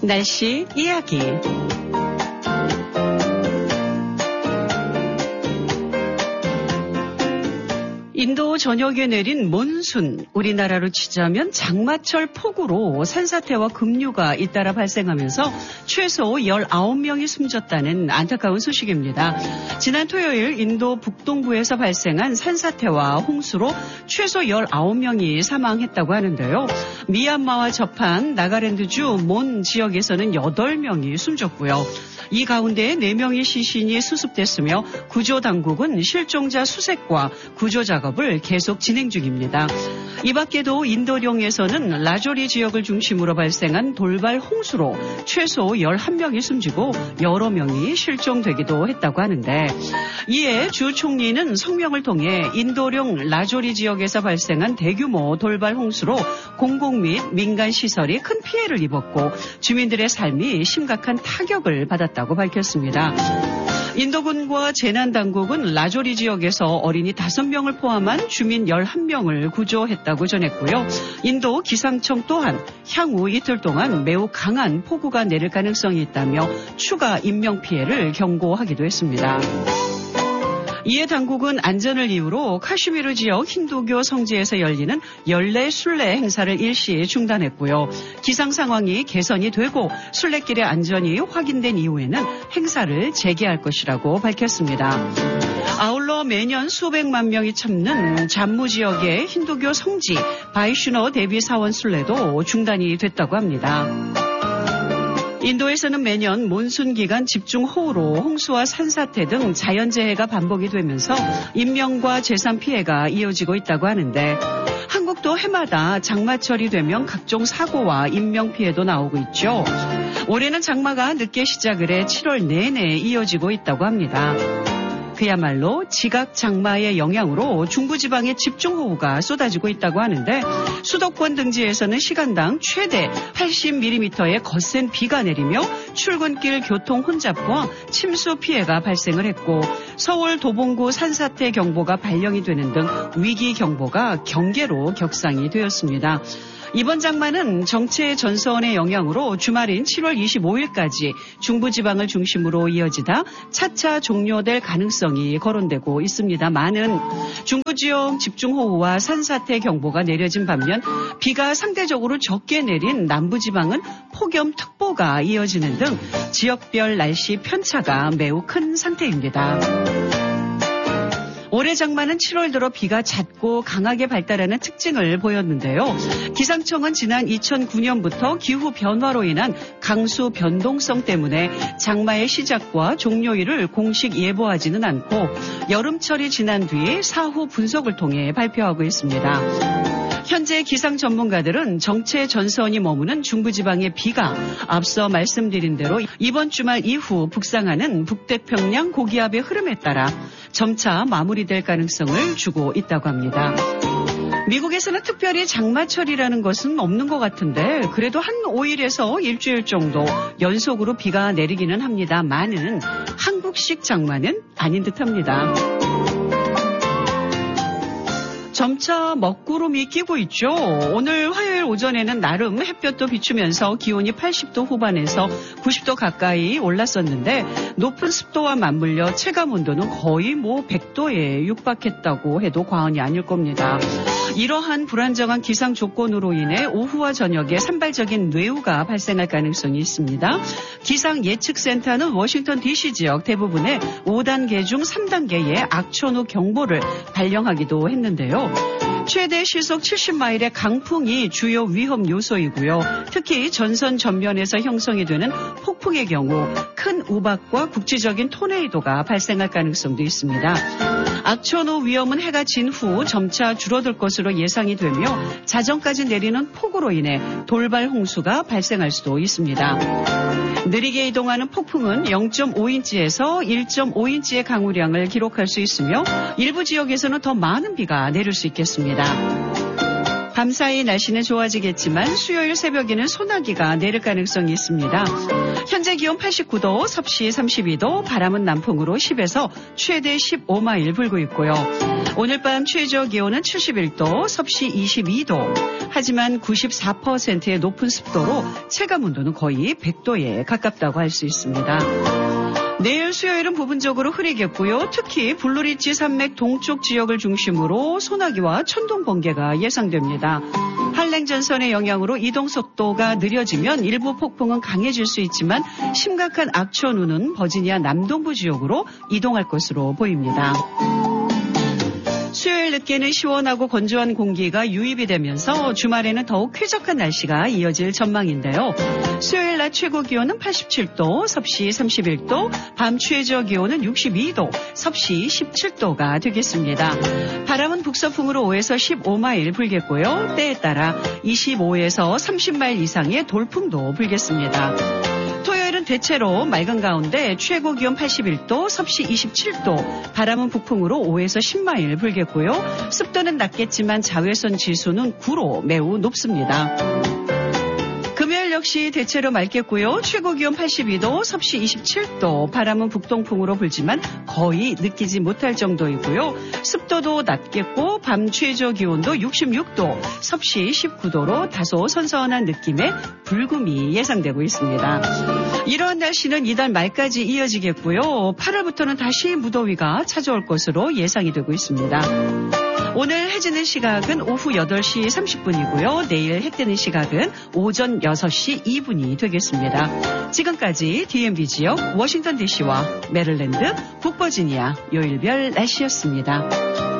날씨 이야기. 인도 전역에 내린 몬순, 우리나라로 치자면 장마철 폭우로 산사태와 급류가 잇따라 발생하면서 최소 19명이 숨졌다는 안타까운 소식입니다. 지난 토요일 인도 북동부에서 발생한 산사태와 홍수로 최소 19명이 사망했다고 하는데요. 미얀마와 접한 나가랜드주 몬 지역에서는 8명이 숨졌고요. 이 가운데 4명의 시신이 수습됐으며 구조당국은 실종자 수색과 구조 작업을 계속 진행 중입니다. 이 밖에도 인도령에서는 라조리 지역을 중심으로 발생한 돌발 홍수로 최소 11명이 숨지고 여러 명이 실종되기도 했다고 하는데, 이에 주 총리는 성명을 통해 인도령 라조리 지역에서 발생한 대규모 돌발 홍수로 공공 및 민간 시설이 큰 피해를 입었고 주민들의 삶이 심각한 타격을 받았다고 밝혔습니다. 인도군과 재난당국은 라조리 지역에서 어린이 5명을 포함한 주민 11명을 구조했다고 전했고요. 인도 기상청 또한 향후 이틀 동안 매우 강한 폭우가 내릴 가능성이 있다며 추가 인명피해를 경고하기도 했습니다. 이에 당국은 안전을 이유로 카슈미르 지역 힌두교 성지에서 열리는 연례 순례 행사를 일시 중단했고요. 기상 상황이 개선이 되고 순례길의 안전이 확인된 이후에는 행사를 재개할 것이라고 밝혔습니다. 아울러 매년 수백만 명이 참는 잠무 지역의 힌두교 성지 바이슈너 대비 사원 순례도 중단이 됐다고 합니다. 인도에서는 매년 몬순 기간 집중호우로 홍수와 산사태 등 자연재해가 반복이 되면서 인명과 재산 피해가 이어지고 있다고 하는데, 한국도 해마다 장마철이 되면 각종 사고와 인명피해도 나오고 있죠. 올해는 장마가 늦게 시작을 해 7월 내내 이어지고 있다고 합니다. 그야말로 지각 장마의 영향으로 중부지방에 집중호우가 쏟아지고 있다고 하는데, 수도권 등지에서는 시간당 최대 80mm의 거센 비가 내리며 출근길 교통 혼잡과 침수 피해가 발생을 했고, 서울 도봉구 산사태 경보가 발령이 되는 등 위기 경보가 경계로 격상이 되었습니다. 이번 장마는 정체 전선의 영향으로 주말인 7월 25일까지 중부지방을 중심으로 이어지다 차차 종료될 가능성이 거론되고 있습니다만은, 중부지역 집중호우와 산사태 경보가 내려진 반면 비가 상대적으로 적게 내린 남부지방은 폭염특보가 이어지는 등 지역별 날씨 편차가 매우 큰 상태입니다. 올해 장마는 7월 들어 비가 잦고 강하게 발달하는 특징을 보였는데요. 기상청은 지난 2009년부터 기후 변화로 인한 강수 변동성 때문에 장마의 시작과 종료일을 공식 예보하지는 않고 여름철이 지난 뒤 사후 분석을 통해 발표하고 있습니다. 현재 기상 전문가들은 정체 전선이 머무는 중부지방의 비가 앞서 말씀드린 대로 이번 주말 이후 북상하는 북태평양 고기압의 흐름에 따라 점차 마무리될 가능성을 주고 있다고 합니다. 미국에서는 특별히 장마철이라는 것은 없는 것 같은데, 그래도 한 5일에서 일주일 정도 연속으로 비가 내리기는 합니다만은 한국식 장마는 아닌 듯합니다. 점차 먹구름이 끼고 있죠. 오늘 화요일 오전에는 나름 햇볕도 비추면서 기온이 80도 후반에서 90도 가까이 올랐었는데, 높은 습도와 맞물려 체감 온도는 거의 100도에 육박했다고 해도 과언이 아닐 겁니다. 이러한 불안정한 기상 조건으로 인해 오후와 저녁에 산발적인 뇌우가 발생할 가능성이 있습니다. 기상예측센터는 워싱턴 DC 지역 대부분에 5단계 중 3단계의 악천후 경보를 발령하기도 했는데요. 최대 시속 70마일의 강풍이 주요 위험 요소이고요. 특히 전선 전면에서 형성이 되는 폭풍의 경우 큰 우박과 국지적인 토네이도가 발생할 가능성도 있습니다. 악천후 위험은 해가 진 후 점차 줄어들 것으로 예상이 되며 자정까지 내리는 폭우로 인해 돌발 홍수가 발생할 수도 있습니다. 느리게 이동하는 폭풍은 0.5인치에서 1.5인치의 강우량을 기록할 수 있으며 일부 지역에서는 더 많은 비가 내릴 수 있겠습니다. 밤사이 날씨는 좋아지겠지만 수요일 새벽에는 소나기가 내릴 가능성이 있습니다. 현재 기온 89도, 섭씨 32도, 바람은 남풍으로 10에서 최대 15마일 불고 있고요. 오늘 밤 최저 기온은 71도, 섭씨 22도. 하지만 94%의 높은 습도로 체감 온도는 거의 100도에 가깝다고 할 수 있습니다. 내일 수요일은 부분적으로 흐리겠고요. 특히 블루리지 산맥 동쪽 지역을 중심으로 소나기와 천둥 번개가 예상됩니다. 한랭전선의 영향으로 이동 속도가 느려지면 일부 폭풍은 강해질 수 있지만 심각한 악천후는 버지니아 남동부 지역으로 이동할 것으로 보입니다. 수요일 늦게는 시원하고 건조한 공기가 유입이 되면서 주말에는 더욱 쾌적한 날씨가 이어질 전망인데요. 수요일 낮 최고 기온은 87도, 섭씨 31도, 밤 최저 기온은 62도, 섭씨 17도가 되겠습니다. 바람은 북서풍으로 5에서 15마일 불겠고요. 때에 따라 25에서 30마일 이상의 돌풍도 불겠습니다. 토요일은 대체로 맑은 가운데 최고 기온 81도, 섭씨 27도, 바람은 북풍으로 5에서 10마일 불겠고요. 습도는 낮겠지만 자외선 지수는 9로 매우 높습니다. 금요일 역시 대체로 맑겠고요. 최고 기온 82도, 섭씨 27도, 바람은 북동풍으로 불지만 거의 느끼지 못할 정도이고요. 습도도 낮겠고 밤 최저 기온도 66도, 섭씨 19도로 다소 선선한 느낌의 불금이 예상되고 있습니다. 이러한 날씨는 이달 말까지 이어지겠고요. 8월부터는 다시 무더위가 찾아올 것으로 예상이 되고 있습니다. 오늘 해 지는 시각은 오후 8시 30분이고요. 내일 해 뜨는 시각은 오전 6시 2분이 되겠습니다. 지금까지 DMV 지역 워싱턴 DC와 메릴랜드, 북버지니아 요일별 날씨였습니다.